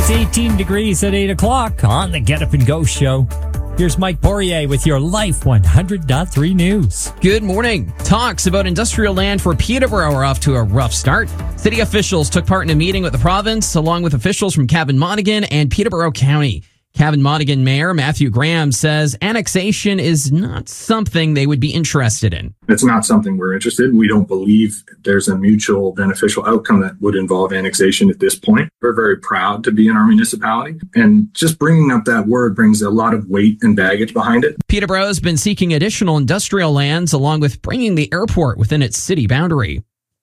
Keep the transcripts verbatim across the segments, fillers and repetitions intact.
It's eighteen degrees at eight o'clock on the Get Up and Go show. Here's Mike Poirier with your Life one hundred point three news. Good morning. Talks about industrial land for Peterborough are off to a rough start. City officials took part in a meeting with the province, along with officials from Cavan Monaghan and Peterborough County. Cavan Monaghan Mayor Matthew Graham says annexation is not something they would be interested in. It's not something we're interested in. We don't believe there's a mutual beneficial outcome that would involve annexation at this point. We're very proud to be in our municipality, and just bringing up that word brings a lot of weight and baggage behind it. Peterborough has been seeking additional industrial lands along with bringing the airport within its city boundary.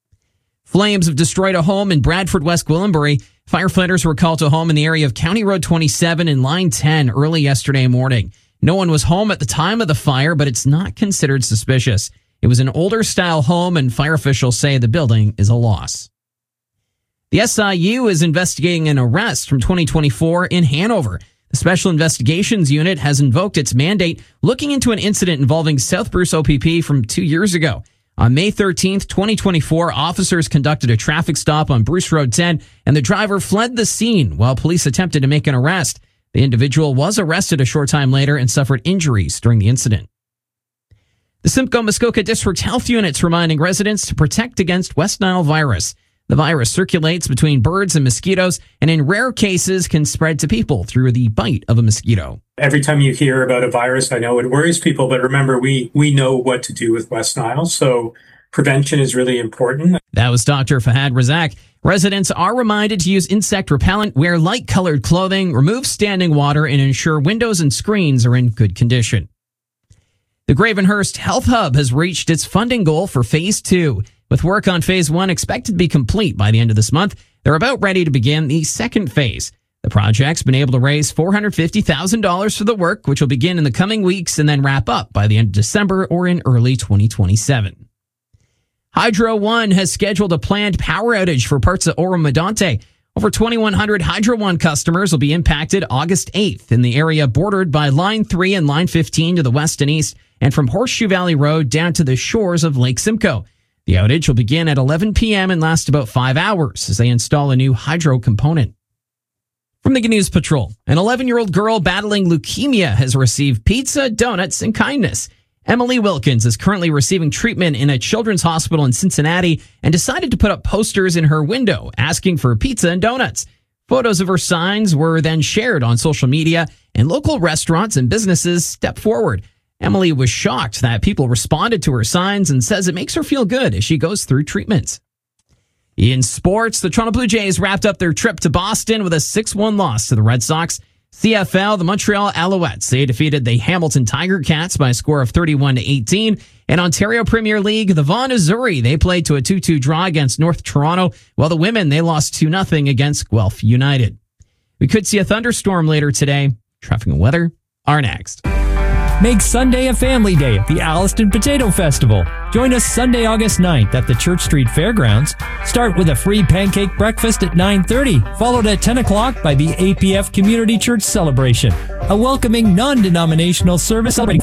Flames have destroyed a home in Bradford, West Gwillimbury. Firefighters were called to a home in the area of County Road twenty-seven and Line ten early yesterday morning. No one was home at the time of the fire, but it's not considered suspicious. It was an older style home, and fire officials say the building is a loss. The S I U is investigating an arrest from twenty twenty-four in Hanover. The Special Investigations Unit has invoked its mandate looking into an incident involving South Bruce O P P from two years ago. On May thirteenth, twenty twenty-four, officers conducted a traffic stop on Bruce Road ten, and the driver fled the scene while police attempted to make an arrest. The individual was arrested a short time later and suffered injuries during the incident. The Simcoe Muskoka District Health Unit's reminding residents to protect against West Nile virus. The virus circulates between birds and mosquitoes, and in rare cases can spread to people through the bite of a mosquito. Every time you hear about a virus, I know it worries people, but remember, we, we know what to do with West Nile, so prevention is really important. That was Doctor Fahad Razak. Residents are reminded to use insect repellent, wear light-colored clothing, remove standing water, and ensure windows and screens are in good condition. The Gravenhurst Health Hub has reached its funding goal for Phase two. With work on Phase one expected to be complete by the end of this month, they're about ready to begin the second phase. The project's been able to raise four hundred fifty thousand dollars for the work, which will begin in the coming weeks and then wrap up by the end of December or in early twenty twenty-seven. Hydro One has scheduled a planned power outage for parts of Oro-Medonte. Over twenty-one hundred Hydro One customers will be impacted August eighth in the area bordered by Line three and Line fifteen to the west and east, and from Horseshoe Valley Road down to the shores of Lake Simcoe. The outage will begin at eleven p.m. and last about five hours as they install a new hydro component. From the News Patrol, an eleven-year-old girl battling leukemia has received pizza, donuts, and kindness. Emily Wilkins is currently receiving treatment in a children's hospital in Cincinnati and decided to put up posters in her window asking for pizza and donuts. Photos of her signs were then shared on social media, and local restaurants and businesses stepped forward. Emily was shocked that people responded to her signs and says it makes her feel good as she goes through treatments. In sports, the Toronto Blue Jays wrapped up their trip to Boston with a six one loss to the Red Sox. C F L, the Montreal Alouettes, they defeated the Hamilton Tiger Cats by a score of thirty-one to eighteen. In Ontario Premier League, the Vaughan Azzurri, they played to a two two draw against North Toronto, while the women, they lost two nothing against Guelph United. We could see a thunderstorm later today. Traffic and weather are next. Make Sunday a family day at the Alliston Potato Festival. Join us Sunday, August ninth at the Church Street Fairgrounds. Start with a free pancake breakfast at nine thirty, followed at ten o'clock by the A P F Community Church celebration, a welcoming non-denominational service celebrating